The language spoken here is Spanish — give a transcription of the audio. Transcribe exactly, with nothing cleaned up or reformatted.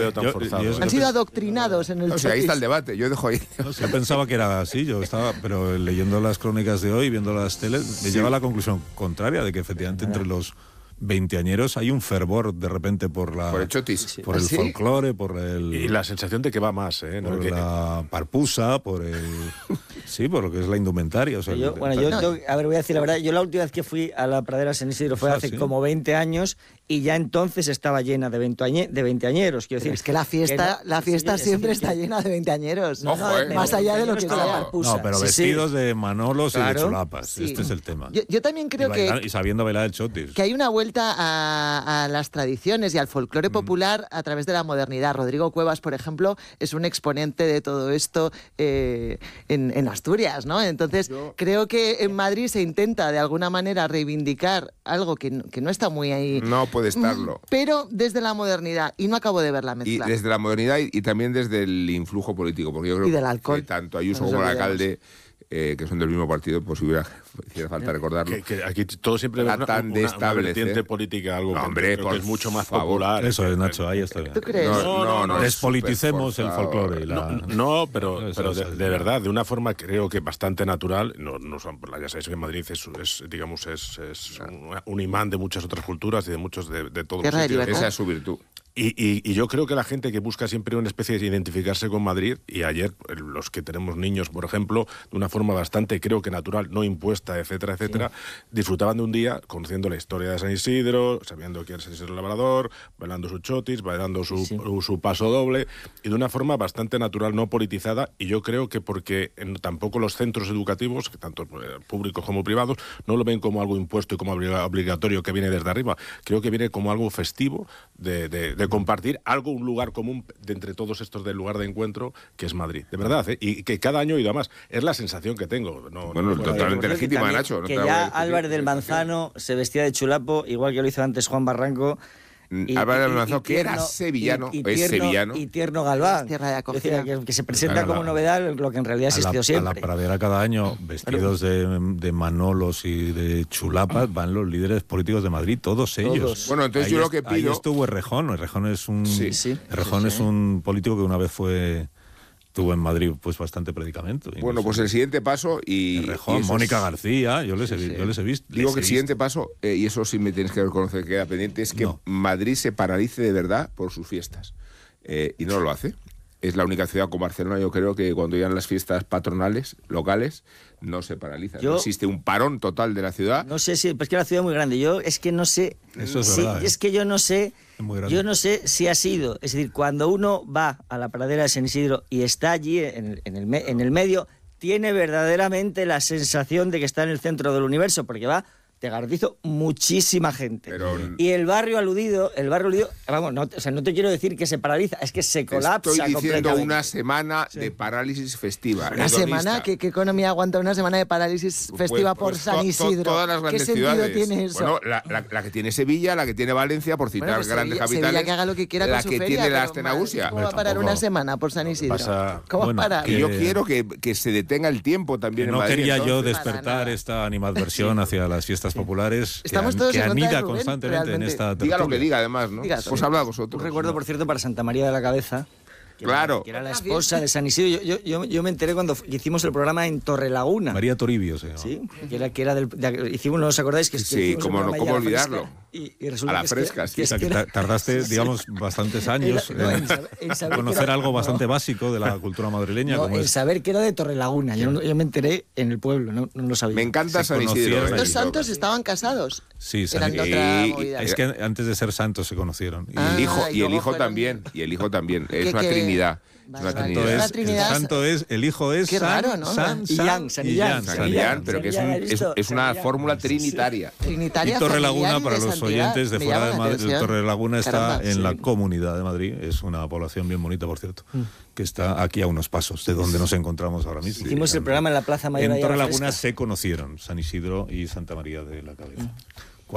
veo tan yo, forzado. yo, ¿eh? Han sido adoctrinados en el O sea, ahí está el debate, yo dejo ahí. No, yo pensaba que era así, yo estaba, pero leyendo las crónicas de hoy, viendo las teles, me Sí. lleva a la conclusión contraria, de que efectivamente entre los veinteañeros hay un fervor de repente por la Por el chotis. por el ¿Sí? folclore, por el Y la sensación de que va más, ¿eh? ¿No? por Que- la parpusa, por el sí, por lo que es la indumentaria, o sea, Yo, que- bueno, yo, tengo- a ver, voy a decir la verdad, yo la última vez que fui a la pradera San Isidro fue Ah, hace ¿sí? como veinte años y ya entonces estaba llena de veinteañe- de veinteañeros, quiero decir. Es que la fiesta, que no- la fiesta sí, es siempre decir, está que- llena de veinteañeros. No, Ojo, eh. Más allá de lo que con la sea. parpusa. no, pero Sí, sí. vestidos de manolos y Claro. de chulapas, Sí. este es el tema. Yo, yo también creo y, que, bailar- y sabiendo bailar el chotis. que hay una vuelta a, a las tradiciones y al folclore popular a través de la modernidad. Rodrigo Cuevas, por ejemplo, es un exponente de todo esto eh, en, en Asturias, ¿no? Entonces, Yo- creo que en Madrid se intenta de alguna manera reivindicar algo que, no- que no está muy ahí, No puede estarlo. pero desde la modernidad, y no acabo de ver la Y mezcla. desde la modernidad y, y también desde el influjo político, porque yo creo Y del alcohol. que tanto Ayuso No nos como el olvidemos. alcalde, eh, que son del mismo partido, pues si hubiera hiciera falta recordarlo. que, que aquí todo siempre Era es una, tan una- de una establecer. vertiente política, algo No, que hombre, creo por que es mucho más favor. popular. Eso es, Nacho, ahí está bien. ¿Tú crees? No, No, no, no, no, no. es Despoliticemos el superforzado. folclore y la... No, no, pero, Eso, pero eso, de, eso. de verdad, de una forma creo que bastante natural. No, no son, ya sabéis que Madrid es, es, digamos, es, es un, un imán de muchas otras culturas y de muchos de, de todos Tierra los de sitios. libertad. Esa es su virtud. Y, y, y yo creo que la gente que busca siempre una especie de identificarse con Madrid, y ayer los que tenemos niños, por ejemplo, de una forma bastante, creo que natural, no impuesta, etcétera, etcétera, disfrutaban de un día conociendo la historia de San Isidro, sabiendo quién es San Isidro Labrador, bailando su chotis, bailando su, Sí, sí. su paso doble, y de una forma bastante natural, no politizada, y yo creo que porque en, tampoco los centros educativos, que tanto eh, públicos como privados, no lo ven como algo impuesto y como obliga- obligatorio que viene desde arriba, creo que viene como algo festivo de, de, de compartir algo, un lugar común de entre todos estos del lugar de encuentro que es Madrid, de verdad, ¿eh? Y que cada año he ido a más, es la sensación que tengo. No, Bueno, no- totalmente Por cierto, legítima, que también- Nacho. no que te hago ya discutir. Álvarez del Manzano se vestía de chulapo, igual que lo hizo antes Juan Barranco. Mm, Álvarez del Manzano, que era sevillano, y- y es tierno- sevillano. Y tierno Galván. Tierra de Es acogida. decir, que, que se presenta Claro, como la- novedad lo que en realidad ha a la, existido a siempre. la pradera cada año, vestidos de, de manolos y de chulapas, van los líderes políticos de Madrid, todos ellos. Todos. Bueno, entonces Ahí yo lo es- que Ahí pido- estuvo Errejón. Errejón es un, Sí. Sí. Errejón Sí, es sí. un político que una vez fue tuvo en Madrid pues bastante predicamento. Bueno, pues el siguiente paso y... Errejón, y eso Mónica es- García, yo les he, vi- yo les he visto. Digo les que he el siguiente visto. paso, eh, y eso sí me tienes que reconocer que queda pendiente, es que No. Madrid se paralice de verdad por sus fiestas. Eh, y no lo hace. Es la única ciudad como Barcelona, yo creo que cuando llegan las fiestas patronales, locales, no se paraliza. Yo- No existe un parón total de la ciudad. No sé si, pues que la ciudad es muy grande. Yo es que no sé. Eso es si- verdad, ¿eh? Es que yo no sé. Es muy grande. Yo no sé si ha sido. Es decir, cuando uno va a la pradera de San Isidro y está allí en el, en el, me- en el medio, tiene verdaderamente la sensación de que está en el centro del universo, porque va, te garantizo, muchísima gente. Pero- Y el barrio aludido, el barrio aludido, vamos, no, o sea, no te quiero decir que se paraliza, es que se colapsa Estoy diciendo completamente. una semana de parálisis festiva. Una hedonista. semana, ¿qué, ¿qué economía aguanta una semana de parálisis Pues- festiva pues por to- San to- Isidro? todas las ¿Qué grandes sentido ciudades. tiene eso? Bueno, la, la- la que tiene Sevilla, la que tiene Valencia, por citar Bueno, pues grandes Sevilla, capitales. Sevilla que haga lo que quiera la con su que feria, tiene la pero Astenagusia. ¿cómo va a parar tampoco- una semana por San Isidro? pasa- ¿Cómo bueno, va a parar? Y yo que- quiero que, que se detenga el tiempo también Que en no Madrid, quería yo entonces. Para despertar nada. esta animadversión hacia las fiestas populares Estamos que, todos que en contra de anida Rubén, constantemente en realmente. esta Diga lo que tertulia. diga, además, ¿no? Diga, Pues sí. habla vosotros. Un recuerdo, por cierto, para Santa María de la Cabeza. Que Claro. Era, que era la esposa de San Isidro. Yo, yo, yo, yo me enteré cuando f- hicimos el programa en Torrelaguna. María Toribio se llama. Sí, que era, que era del. de- hicimos, ¿no os acordáis? Que Sí, hicimos el cómo no, programa cómo ahí a la olvidarlo. fresca, Y, y resulta A la que es que- fresca, sí. que O es sea, que que era- ta- tardaste, digamos, bastantes años Era- no, en, en saber- en saber que conocer era- algo no. bastante básico de la cultura madrileña, No, como el es saber que era de Torrelaguna. Yo, no- yo me enteré en el pueblo, no, no lo sabía. Me encanta Se San Isidro. conocieron ¿eh? Los allí. santos estaban casados. Sí, San Eran de Isidro. otra Y- movida. Es que antes de ser santos se conocieron. Y Ah, El hijo, y y el luego hijo fueron- también. Y el hijo también. Es Que- una que- trinidad. Es Vale, una vale. santo trinidad. La es, Trinidad el es- santo es, el hijo es Qué San, raro, ¿no? San, Y San, Jan, San y Jan, Jan, San San Jan. Millán, pero que es, un- San es, Millán, es una San Millán. fórmula Sí, sí. trinitaria. Trinitaria, Y Torrelaguna, familiar y para de los santidad. oyentes de Me fuera llama de la Madrid, atención. Torrelaguna está Caramba, en sí. la Comunidad de Madrid. Es una población bien bonita, por cierto, que está aquí a unos pasos de donde nos encontramos ahora mismo. Hicimos el programa en la Plaza Mayor. En ahí a la Torrelaguna fresca. se conocieron San Isidro y Santa María de la Cabeza.